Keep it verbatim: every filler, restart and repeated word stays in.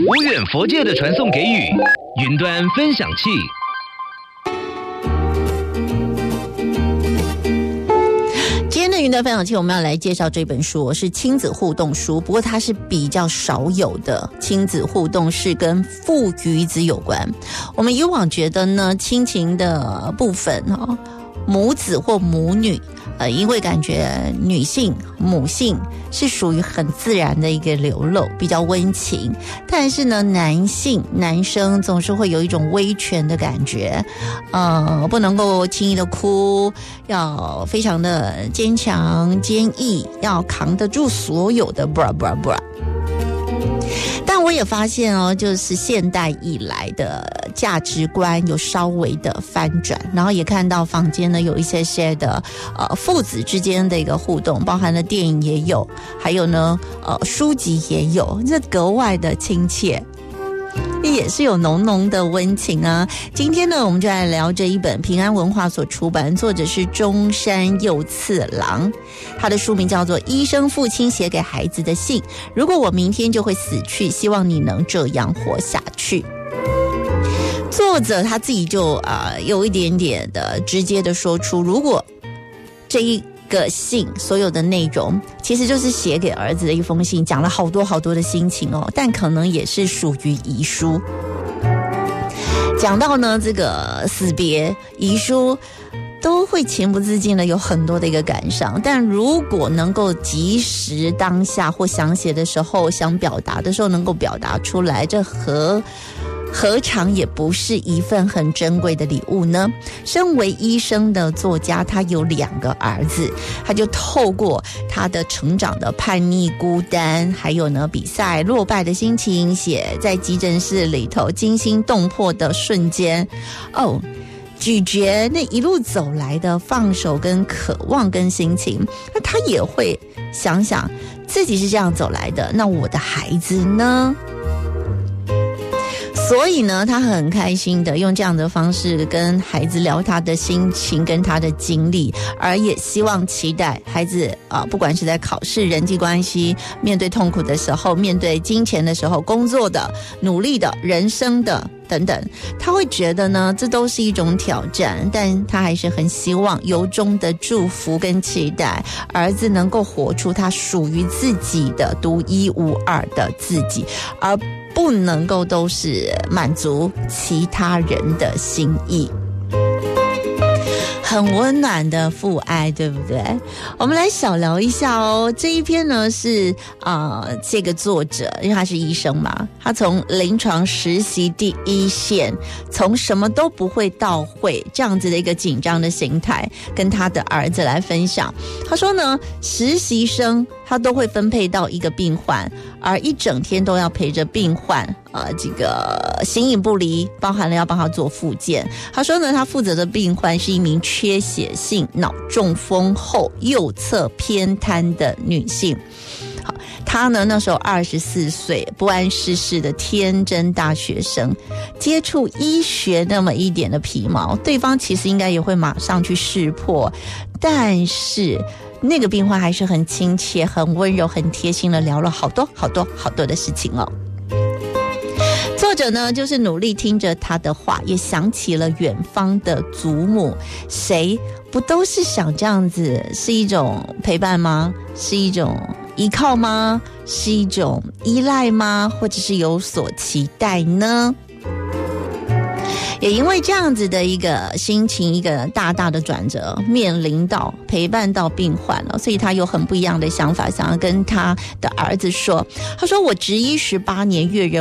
无远弗届的传送给予，云端分享器。 今天的云端分享器，我们要来介绍这本书，是亲子互动书，不过它是比较少有的亲子互动，是跟父与子有关。我们以往觉得呢，亲情的部分哦，母子或母女，呃，因为感觉女性、母性是属于很自然的一个流露，比较温情。但是呢，男性、男生总是会有一种威权的感觉，呃，不能够轻易的哭，要非常的坚强、坚毅，要扛得住所有的 bra bra bra。但我也发现哦，就是现代以来的价值观有稍微的翻转，然后也看到坊间呢有一些些的呃父子之间的一个互动，包含了电影也有，还有呢呃书籍也有，这格外的亲切。也是有浓浓的温情啊。今天呢，我们就来聊这一本平安文化所出版，作者是中山佑次郎，他的书名叫做《医生父亲写给孩子的信》。如果我明天就会死去，希望你能这样活下去。作者他自己就呃有一点点的直接的说出，如果这一个信所有的内容其实就是写给儿子的一封信，讲了好多好多的心情哦，但可能也是属于遗书。讲到呢这个死别遗书都会情不自禁的有很多的一个感伤，但如果能够及时当下或想写的时候，想表达的时候能够表达出来，这何何尝也不是一份很珍贵的礼物呢？身为医生的作家，他有两个儿子，他就透过他的成长的叛逆、孤单，还有呢比赛落败的心情，写在急诊室里头惊心动魄的瞬间哦，咀嚼那一路走来的放手跟渴望跟心情。那他也会想想自己是这样走来的，那我的孩子呢？所以呢，他很开心的用这样的方式跟孩子聊他的心情跟他的经历，而也希望期待孩子啊、呃，不管是在考试、人际关系、面对痛苦的时候、面对金钱的时候、工作的、努力的、人生的等等，他会觉得呢，这都是一种挑战，但他还是很希望由衷的祝福跟期待儿子能够活出他属于自己的独一无二的自己，而不能够都是满足其他人的心意。很温暖的父爱，对不对？我们来小聊一下哦。这一篇呢是啊、呃，这个作者因为他是医生嘛，他从临床实习第一线，从什么都不会到会这样子的一个紧张的心态，跟他的儿子来分享。他说呢，实习生他都会分配到一个病患，而一整天都要陪着病患呃，这个形影不离，包含了要帮他做复健。他说呢，他负责的病患是一名缺血性脑中风后右侧偏瘫的女性。好，她呢那时候二十四岁，不谙世事的天真大学生，接触医学那么一点的皮毛，对方其实应该也会马上去识破，但是那个病患还是很亲切、很温柔、很贴心的聊了好多好多好多的事情哦。作者呢就是努力听着他的话，也想起了远方的祖母，谁不都是想这样子，是一种陪伴吗？是一种依靠吗？是一种依赖吗？或者是有所期待呢？也因为这样子的一个心情，一个大大的转折，面临到陪伴到病患了，所以他有很不一样的想法，想要跟他的儿子说。他说，我执医十八年，阅人